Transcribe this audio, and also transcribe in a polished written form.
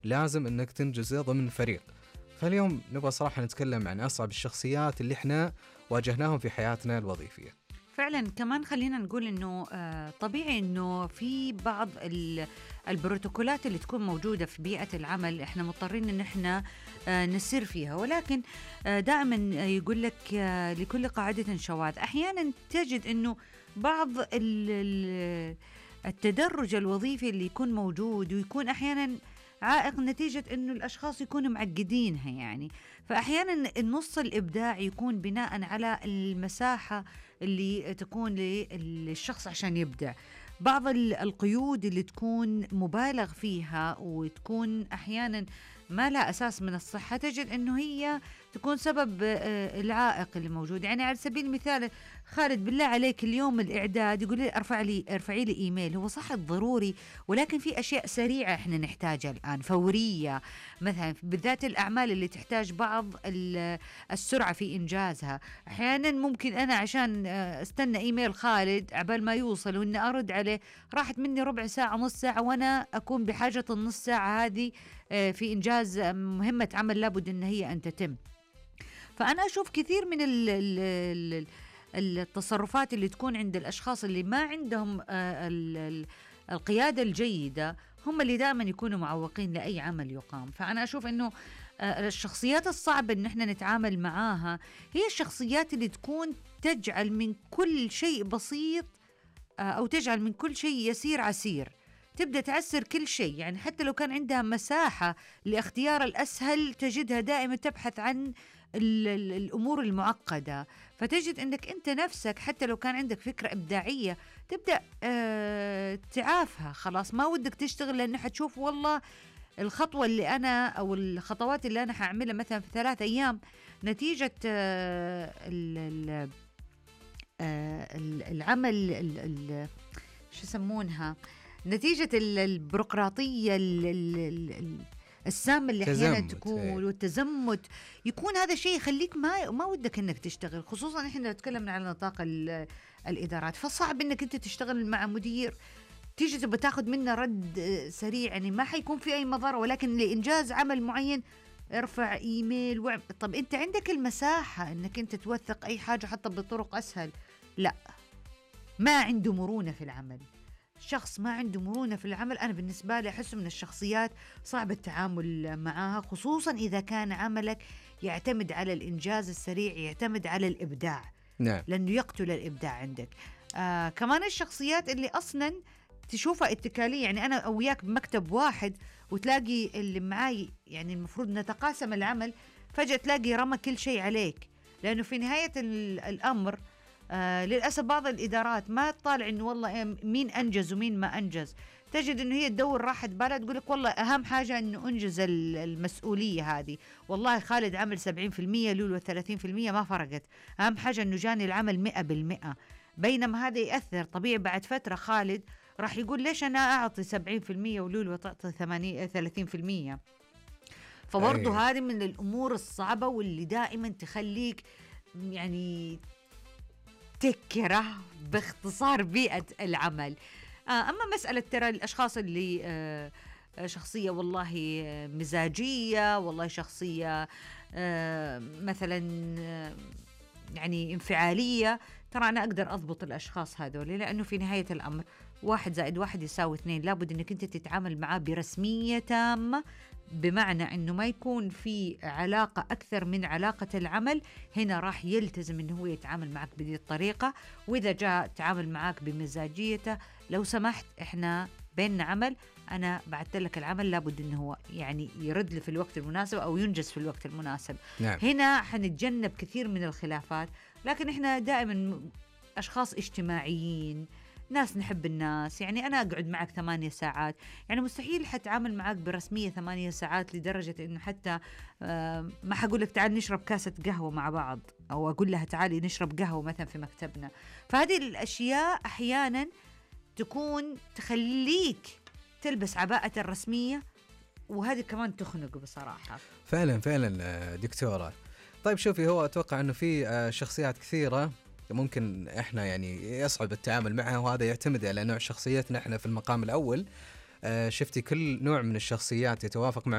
لازم أنك تنجزه ضمن فريق. فاليوم نبغى صراحة نتكلم عن أصعب الشخصيات اللي إحنا واجهناهم في حياتنا الوظيفية. فعلا كمان خلينا نقول انه طبيعي انه في بعض البروتوكولات اللي تكون موجودة في بيئة العمل احنا مضطرين ان احنا نسير فيها، ولكن دائما يقول لك لكل قاعدة شواذ. احيانا تجد انه بعض التدرج الوظيفي اللي يكون موجود ويكون احيانا عائق نتيجة أنه الأشخاص يكونوا معقدينها يعني. فأحيانا النص الإبداعي يكون بناء على المساحة اللي تكون للشخص عشان يبدع. بعض القيود اللي تكون مبالغ فيها وتكون أحيانا ما لا أساس من الصحة، تجد أنه هي تكون سبب العائق اللي موجود. يعني على سبيل المثال خالد، بالله عليك اليوم الإعداد يقول لي ارفعي لي إيميل. هو صح ضروري، ولكن في أشياء سريعة إحنا نحتاجها الآن فورية، مثلا بالذات الأعمال اللي تحتاج بعض السرعة في إنجازها. أحيانا ممكن أنا عشان استنى إيميل خالد عبال ما يوصل وإني أرد عليه راحت مني ربع ساعة نص ساعة، وأنا أكون بحاجة النص ساعة هذه في إنجاز مهمة عمل لابد أن هي أن تتم. فأنا أشوف كثير من التصرفات اللي تكون عند الأشخاص اللي ما عندهم القيادة الجيدة هم اللي دائما يكونوا معوقين لأي عمل يقام. فأنا أشوف أنه الشخصيات الصعبة أن احنا نتعامل معاها هي الشخصيات اللي تكون تجعل من كل شيء بسيط أو تجعل من كل شيء يسير عسير، تبدأ تعسر كل شيء. يعني حتى لو كان عندها مساحة لاختيار الأسهل تجدها دائما تبحث عن الأمور المعقدة. فتجد أنك أنت نفسك حتى لو كان عندك فكرة إبداعية تبدأ تعافها، خلاص ما ودك تشتغل، لأنه حتشوف والله الخطوة اللي أنا أو الخطوات اللي أنا هعملها مثلا في 3 أيام نتيجة العمل شو يسمونها، نتيجة البيروقراطية السامة اللي أحيانا تكون والتزمت، يكون هذا الشيء يخليك ما ودك إنك تشتغل. خصوصا إحنا نتكلم على نطاق الإدارات، فصعب إنك أنت تشتغل مع مدير تيجي تبغى تاخذ منه رد سريع، يعني ما حيكون في أي مضار، ولكن لإنجاز عمل معين ارفع إيميل طب أنت عندك المساحة إنك أنت توثق أي حاجة حتى بطرق أسهل. لا، ما عنده مرونة في العمل. شخص ما عنده مرونة في العمل أنا بالنسبة لي أحسه من الشخصيات صعب التعامل معها، خصوصا إذا كان عملك يعتمد على الإنجاز السريع، يعتمد على الإبداع. نعم. لأنه يقتل الإبداع عندك. كمان الشخصيات اللي أصلا تشوفها اتكالية، يعني أنا وياك بمكتب واحد وتلاقي اللي معاي يعني المفروض نتقاسم العمل، فجأة تلاقي رمى كل شيء عليك. لأنه في نهاية الأمر للأسف بعض الإدارات ما تطالع إنه والله مين أنجز ومين ما أنجز، تجد إنه هي تدور راحة بالها تقول لك والله أهم حاجة إنه أنجز المسؤولية هذه. والله خالد عمل 70%، لولو 30%، ما فرقت، أهم حاجة إنه جاني العمل 100%. بينما هذا يأثر طبيعي بعد فترة خالد راح يقول ليش أنا أعطي 70% ولولو تعطي 30%. فبرضه هذه من الأمور الصعبة واللي دائما تخليك يعني تكره باختصار بيئة العمل. أما مسألة ترى الأشخاص اللي شخصية والله مزاجية، والله شخصية مثلا يعني انفعالية، ترى أنا أقدر أضبط الأشخاص هذول، لأنه في نهاية الأمر 1+1=2. لابد أنك أنت تتعامل معاه برسمية تامة، بمعنى أنه ما يكون في علاقة أكثر من علاقة العمل. هنا راح يلتزم أنه هو يتعامل معك بهذه الطريقة، وإذا جاء تعامل معك بمزاجيته لو سمحت إحنا بيننا عمل، أنا بعت لك العمل لابد أنه هو يعني يرد لي في الوقت المناسب أو ينجز في الوقت المناسب. نعم. هنا حنتجنب كثير من الخلافات. لكن إحنا دائما أشخاص اجتماعيين، ناس نحب الناس، يعني أنا أقعد معك 8 ساعات، يعني مستحيل حتعامل معك برسمية 8 ساعات لدرجة إنه حتى ما حقولك تعال نشرب كاسة قهوة مع بعض، أو أقول لها تعالي نشرب قهوة مثلا في مكتبنا. فهذه الأشياء أحيانا تكون تخليك تلبس عباءة الرسمية، وهذه كمان تخنق بصراحة. فعلا دكتورة. طيب شوفي، هو أتوقع أنه في شخصيات كثيرة ممكن إحنا يعني يصعب التعامل معها، وهذا يعتمد على نوع شخصيتنا إحنا في المقام الأول. شفتي كل نوع من الشخصيات يتوافق مع